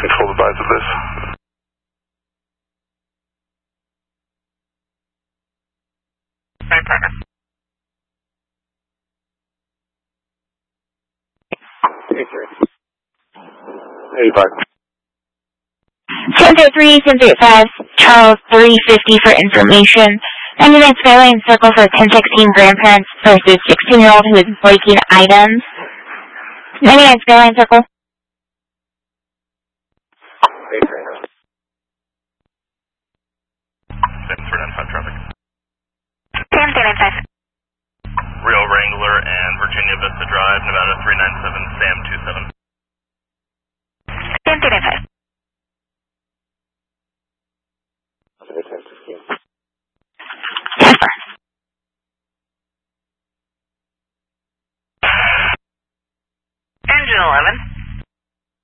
control advise of this. Right, partner. 85. 1033, 1035, Charles 350 for information. 99 Skyline Circle for 1016 grandparents versus 16-year-old who is breaking items. 99 Skyline Circle. 7395 traffic. 1035. Rio Wrangler and Virginia Vista Drive, Nevada 397, Sam 27. 1035. Engine 11.